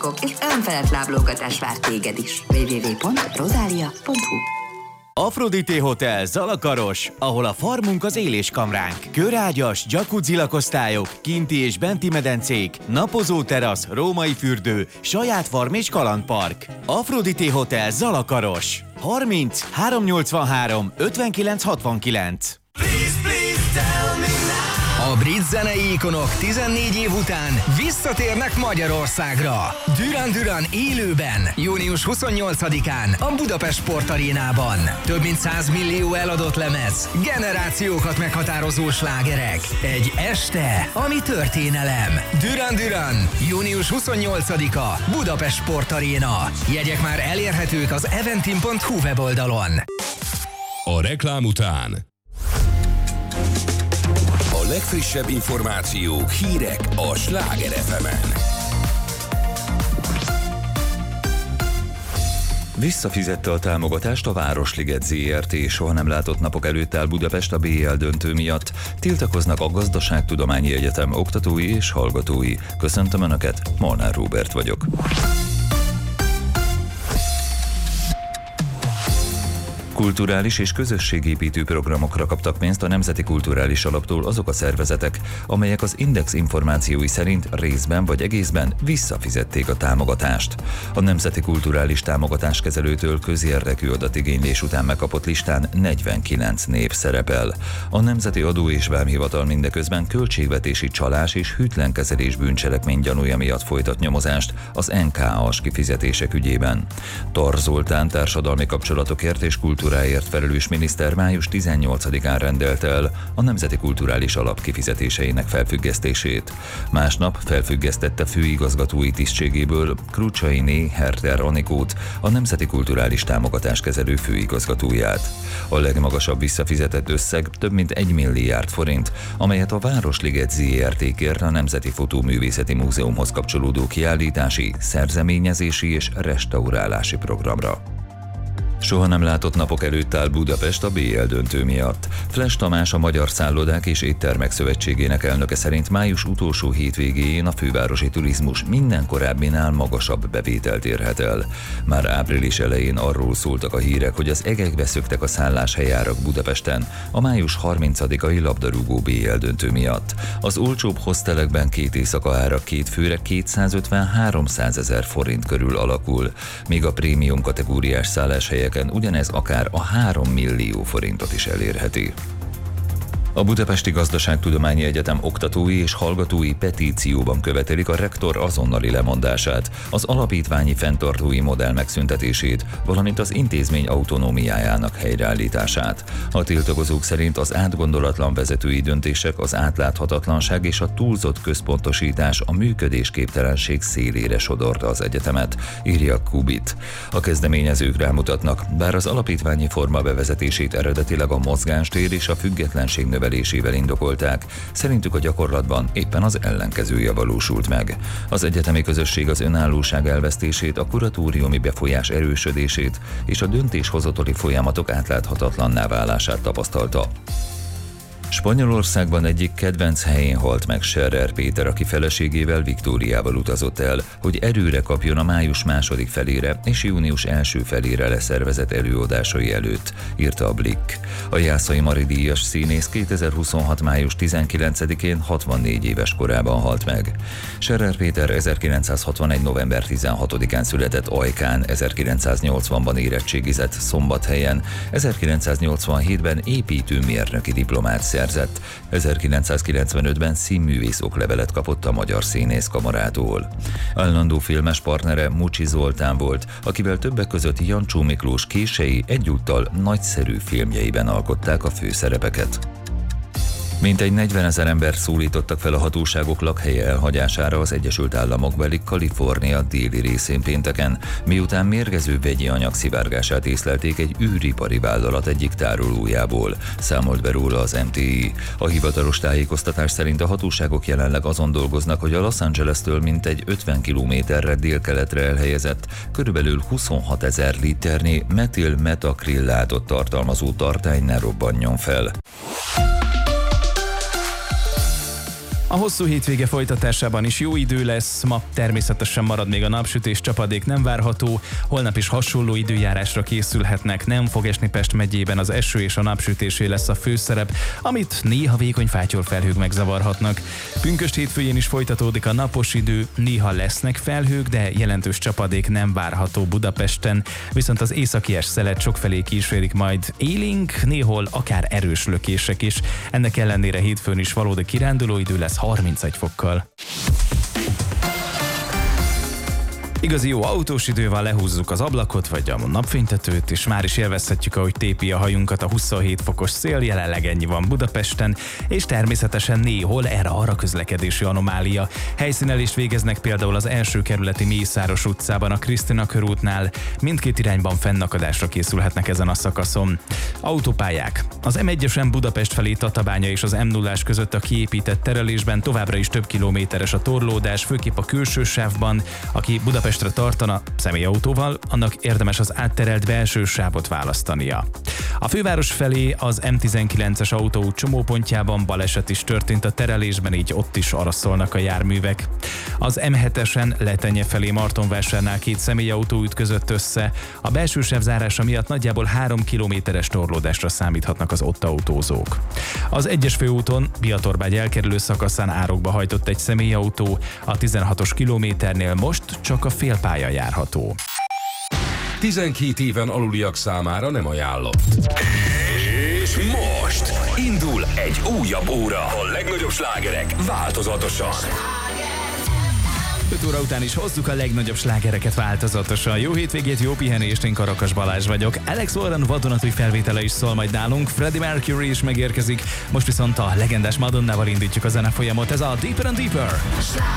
ajándékok és önfelett láblógatás vár téged is. www.rosalia.hu. Aphrodite Hotel Zalakaros, ahol a farmunk az éléskamránk. Körágyas, jacuzzi lakosztályok, kinti és benti medencék, napozó terasz, római fürdő, saját farm és kalandpark. Aphrodite Hotel Zalakaros. 30 383 59 69. A brit zenei ikonok 14 év után visszatérnek Magyarországra. Duran Duran élőben, június 28-án a Budapest Sportarénában. Több mint 100 millió eladott lemez, generációkat meghatározó slágerek. Egy este, ami történelem. Duran Duran, június 28-a, Budapest Sportaréna. Jegyek már elérhetők az eventim.hu weboldalon. A reklám után a legfrissebb információk, hírek a Sláger FM-en. Visszafizette a támogatást a Városliget ZRT, soha nem látott napok előtt áll Budapest a BL döntő miatt. Tiltakoznak a Gazdaságtudományi Egyetem oktatói és hallgatói. Köszöntöm Önöket, Molnár Róbert vagyok. Kulturális és közösségépítő programokra kaptak pénzt a Nemzeti Kulturális Alaptól azok a szervezetek, amelyek az Index információi szerint részben vagy egészben visszafizették a támogatást. A Nemzeti Kulturális Támogatáskezelőtől közérdekű adatigénylés után megkapott listán 49 név szerepel. A Nemzeti Adó és Vámhivatal mindeközben költségvetési csalás és hűtlen kezelés bűncselekmény gyanúja miatt folytat nyomozást az NKA-s kifizetések ügyében. Tar Zoltán társadalmi kapcsolatokért és kulturáért felelős miniszter május 18-án rendelte el a Nemzeti Kulturális Alap kifizetéseinek felfüggesztését. Másnap felfüggesztette főigazgatói tisztségéből Krucsainé Herter Anikót, a Nemzeti Kulturális Támogatáskezelő főigazgatóját. A legmagasabb visszafizetett összeg több mint 1 milliárd forint, amelyet a Városliget ZRT kért a Nemzeti Fotóművészeti Múzeumhoz kapcsolódó kiállítási, szerzeményezési és restaurálási programra. Soha nem látott napok előtt áll Budapest a BL döntő miatt. Fles Tamás, a Magyar Szállodák és Éttermek Szövetségének elnöke szerint május utolsó hétvégéjén a fővárosi turizmus minden korábbinál magasabb bevételt érhet el. Már április elején arról szóltak a hírek, hogy az egekbe szöktek a szálláshelyarak Budapesten a május 30-ai labdarúgó BL döntő miatt. Az olcsóbb hostelekben két éjszaka ára két főre 250-300 ezer forint körül alakul, míg a prémium kategóriás szálláshelyek ugyanez akár a 3 millió forintot is elérheti. A Budapesti Gazdaságtudományi Egyetem oktatói és hallgatói petícióban követelik a rektor azonnali lemondását, az alapítványi fenntartói modell megszüntetését, valamint az intézmény autonómiájának helyreállítását. A tiltakozók szerint az átgondolatlan vezetői döntések, az átláthatatlanság és a túlzott központosítás a működésképtelenség szélére sodorta az egyetemet, írja Kubit. A kezdeményezők rámutatnak, bár az alapítványi forma bevezetését eredetileg a mozgástér és a függetlenség növelésével indokolták, szerintük a gyakorlatban éppen az ellenkezője valósult meg. Az egyetemi közösség az önállóság elvesztését, a kuratóriumi befolyás erősödését és a döntéshozatali folyamatok átláthatatlanná válását tapasztalta. Spanyolországban egyik kedvenc helyén halt meg Scherer Péter, aki feleségével, Viktóriával utazott el, hogy erőre kapjon a május második felére és június első felére leszervezett előadásai előtt, írta a Blick. A Jászai Mari díjas színész 2026. május 19-én 64 éves korában halt meg. Scherer Péter 1961. november 16-án született Ajkán, 1980-ban érettségizett Szombathelyen, 1987-ben építőmérnöki diplomát szerzett. 1995-ben színművész oklevelet kapott a Magyar Színészkamarától. Állandó filmes partnere Mucsi Zoltán volt, akivel többek között Jancsó Miklós kései egyúttal nagyszerű filmjeiben alkották a főszerepeket. Mintegy 40 000 ember szólítottak fel a hatóságok lakhelye elhagyására az Egyesült Államokbeli Kalifornia déli részén pénteken, miután mérgező vegyi anyag szivárgását észlelték egy űripari vállalat egyik tárolójából, számolt be róla az MTI. A hivatalos tájékoztatás szerint a hatóságok jelenleg azon dolgoznak, hogy a Los Angeles-től mintegy 50 kilométerre délkeletre elhelyezett, körülbelül 26 000 liternyi metil-metakrillátot tartalmazó tartály ne robbanjon fel. A hosszú hétvége folytatásában is jó idő lesz, ma természetesen marad még a napsütés, csapadék nem várható, holnap is hasonló időjárásra készülhetnek, nem fog esni Pest megyében, az eső és a napsütésé lesz a főszerep, amit néha vékony fátyorfelhők megzavarhatnak. Pünkösd hétfőjén is folytatódik a napos idő, néha lesznek felhők, de jelentős csapadék nem várható Budapesten, viszont az északies szelet sokfelé kísérik majd élénk, néhol akár erős lökések is. Ennek ellenére hétfőn is valódi kiránduló idő lesz 31 fokkal. Igazi jó autós idővel lehúzzuk az ablakot vagy a napfénytetőt, és már is élvezhetjük, ahogy tépi a hajunkat a 27 fokos szél, jelenleg ennyi van Budapesten, és természetesen néhol erre-arra közlekedési anomália. Helyszínelést végeznek például az első kerületi Mészáros utcában, a Krisztina körútnál, mindkét irányban fennakadásra készülhetnek ezen a szakaszon. Autópályák. Az M1-esen Budapest felé Tatabánya és az M0-ás között a kiépített terelésben továbbra is több kilométeres a torlódás, főképp a külső sávban, aki Budapestre tartana személyautóval, annak érdemes az átterelt belső sávot választania. A főváros felé az M19-es autóút csomópontjában baleset is történt a terelésben, így ott is araszolnak a járművek. Az M7-esen Letenye felé Martonvásárnál két személyautó ütközött össze, a belső sáv zárása miatt nagyjából 3 kilométeres torlódásra számíthatnak az ott autózók. Az 1-es főúton Biatorbágy elkerülő szakaszán árokba hajtott egy személyautó, a 16-os kilométernél most csak a félpálya járható. 12 éven aluliak számára nem ajánlott. És most indul egy újabb óra. A legnagyobb slágerek változatosan. 5 óra után is hozzuk a legnagyobb slágereket változatosan. Jó hétvégét, jó pihenést, én Karakas Balázs vagyok. Alex Warren vadonatúj felvétele is szól majd nálunk, Freddie Mercury is megérkezik, most viszont a legendás Madonnával indítjuk a zenefolyamot, ez a Deeper and Deeper.